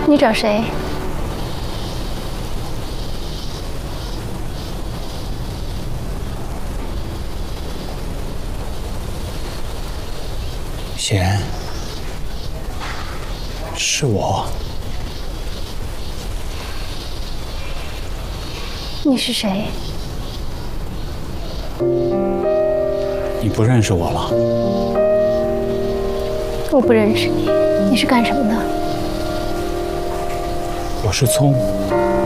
你找谁？ 贤，是我。 你是谁？ 你不认识我了？ 我不认识你，你是干什么的？ 我是聪。